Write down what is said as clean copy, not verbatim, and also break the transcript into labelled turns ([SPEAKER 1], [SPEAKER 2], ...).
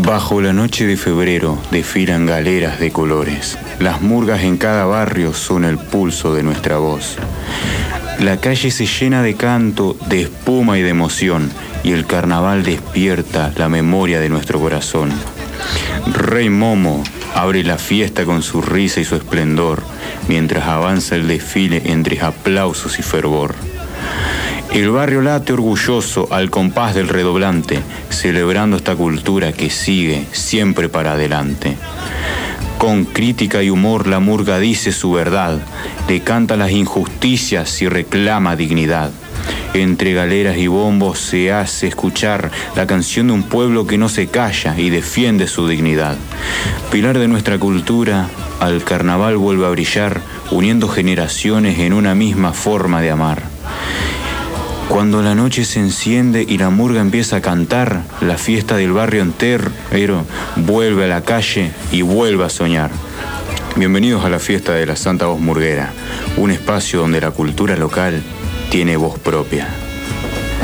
[SPEAKER 1] Bajo la noche de febrero desfilan galeras de colores. Las murgas en cada barrio son el pulso de nuestra voz. La calle se llena de canto, de espuma y de emoción, y el carnaval despierta la memoria de nuestro corazón. Rey Momo abre la fiesta con su risa y su esplendor, mientras avanza el desfile entre aplausos y fervor. El barrio late orgulloso al compás del redoblante, celebrando esta cultura que sigue siempre para adelante. Con crítica y humor la murga dice su verdad, le canta las injusticias y reclama dignidad. Entre galeras y bombos se hace escuchar la canción de un pueblo que no se calla y defiende su dignidad. Pilar de nuestra cultura, al carnaval vuelve a brillar, uniendo generaciones en una misma forma de amar. Cuando la noche se enciende y la murga empieza a cantar, la fiesta del barrio entero vuelve a la calle y vuelve a soñar. Bienvenidos a la fiesta de la Santa Voz Murguera, un espacio donde la cultura local tiene voz propia.